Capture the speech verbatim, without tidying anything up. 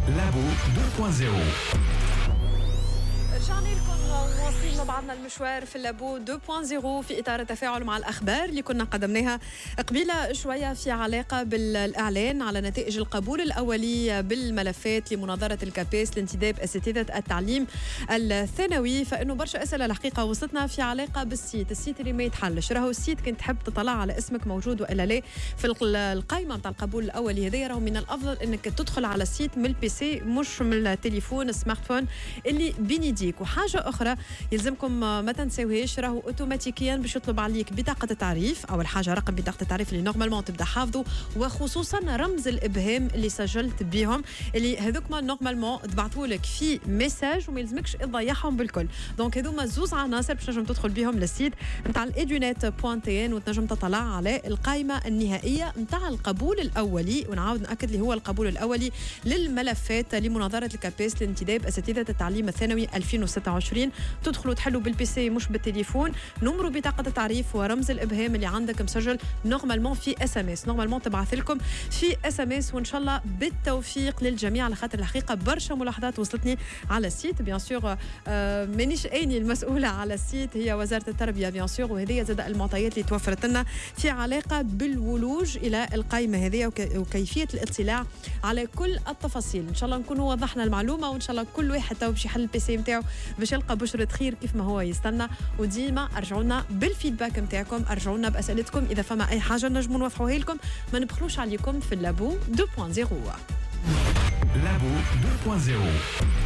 لابو اثنين نقطة صفر. رجعنا لكم وواصلين مع بعضنا المشوار في اللابو اثنين نقطة صفر في إطار التفاعل مع الأخبار اللي كنا قدمناها قبيلة شوية في علاقة بالإعلان على نتائج القبول الأولي بالملفات لمناظرة الكابيس لانتداب أساتذة التعليم الثانوي. فإنه برشا أسئلة الحقيقة وصلتنا في علاقة بالسيت السيت اللي ما يتحلش. راهو السيت كنت تحب تطلع على اسمك موجود وإلا لا في القائمة متاع القبول الأولي هذايا، راهو من الأفضل أنك تدخل على السيت من البيسي مش من التليفون السمارت فون اللي بين يديك. وحاجة أخرى يلزمكم ما تنساوهاش، راهو أوتوماتيكيا باش يطلب عليك بطاقة التعريف. أول حاجة رقم بطاقة التعريف اللي نورمالمون تبدا حافظه، وخصوصا رمز الإبهام اللي سجلت بيهم اللي هذوك ما نورمالمون تبعثوا لك في ميساج وما يلزمكش تضيعهم بالكل. دونك هذوما زوز عناصر باش تنجم تدخل بيهم للسيت نتاع الإدونات بوان تي ان وتنجم تطلع على القائمة النهائية نتاع القبول الأولي. ونعاود نأكد اللي هو القبول الأولي للملفات لمناظرة الكابيس لانتداب أساتذة التعليم الثانوي ألفين وستة وعشرين. تدخلوا تحلوا بالبيسي مش بالتليفون، نمرو بطاقة التعريف ورمز الإبهام اللي عندك مسجل نورمالمون في اس ام اس. نورمالمون تبعث لكم في اس ام اس، وان شاء الله بالتوفيق للجميع. على خاطر الحقيقة برشا ملاحظات وصلتني على السيت. بيان سور آه مانيش اني المسؤولة على السيت، هي وزارة التربية بيان سور، وهذه زاد المعطيات اللي توفرت لنا في علاقة بالولوج إلى القائمة هذه وكيفية الاطلاع على كل التفاصيل. ان شاء الله نكونوا وضحنا المعلومة، وان شاء الله كل واحد تو باش يحل البيسي نتاعو باش يلقى بشرة خير كيف ما هو يستنى. وديما ارجعونا بالفيدباك نتاعكم، ارجعونا باسئلتكم اذا فما اي حاجه نجموا نوضحوها لكم. ما نبخلوش عليكم في اللابو اثنين نقطة صفر. لابو اثنين نقطة صفر.